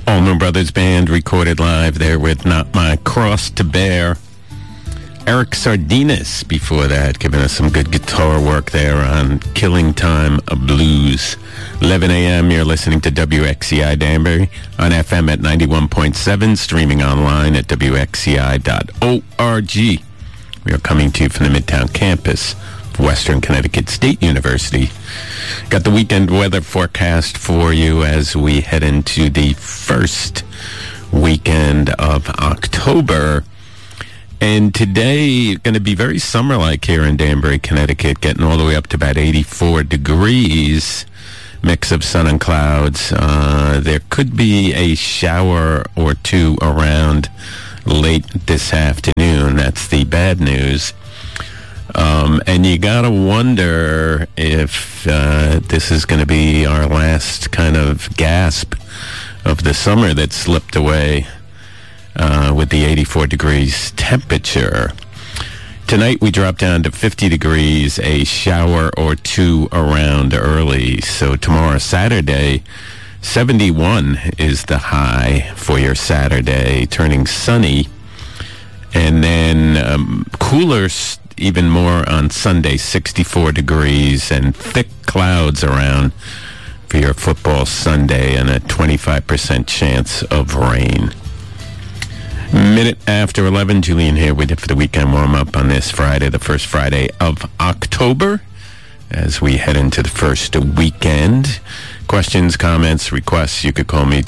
Allman Brothers Band recorded live there with Not My Cross to Bear. Eric Sardinas before that, giving us some good guitar work there on Killing Time Blues. 11 a.m., you're listening to WXCI Danbury on FM at 91.7, streaming online at WXCI.org. We are coming to you from the Midtown campus of Western Connecticut State University. Got the weekend weather forecast for you as we head into the first weekend of October. And today, going to be very summer-like here in Danbury, Connecticut, getting all the way up to about 84 degrees. Mix of sun and clouds. There could be a shower or two around late this afternoon. That's the bad news. And you gotta wonder if this is going to be our last kind of gasp of the summer that slipped away with the 84 degrees temperature. Tonight we drop down to 50 degrees, a shower or two around early. So tomorrow, Saturday, 71 is the high for your Saturday, turning sunny. And then cooler even more on Sunday, 64 degrees and thick clouds around for your football Sunday and a 25% chance of rain. Minute after 11, Julian here with you for the weekend warm-up on this Friday, the first Friday of October, as we head into the first weekend. Questions, comments, requests, you could call me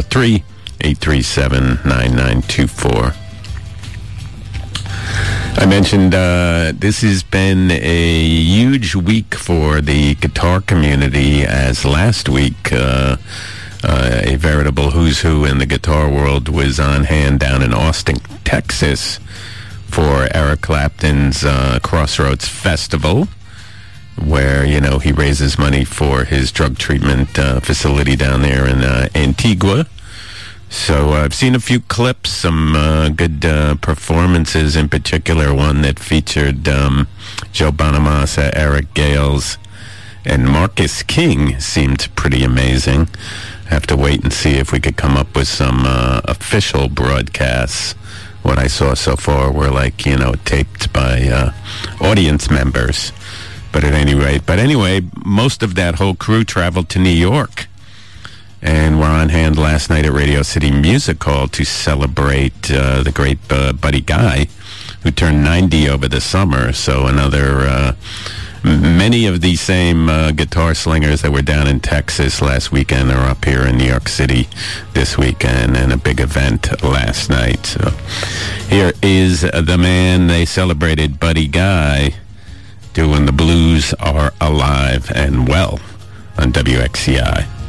203-837-9924. I mentioned this has been a huge week for the guitar community, as last week a veritable who's who in the guitar world was on hand down in Austin, Texas for Eric Clapton's Crossroads Festival, where, you know, he raises money for his drug treatment facility down there in Antigua. So I've seen a few clips, some good performances, in particular one that featured Joe Bonamassa, Eric Gales, and Marcus King seemed pretty amazing. Have to wait and see if we could come up with some official broadcasts. What I saw so far were like, you know, taped by audience members. But at any rate, anyway, most of that whole crew traveled to New York. And we're on hand last night at Radio City Music Hall to celebrate the great Buddy Guy, who turned 90 over the summer. So another, many of the same guitar slingers that were down in Texas last weekend are up here in New York City this weekend, and a big event last night. So here is the man they celebrated, Buddy Guy, doing The Blues Are Alive and Well on WXCI.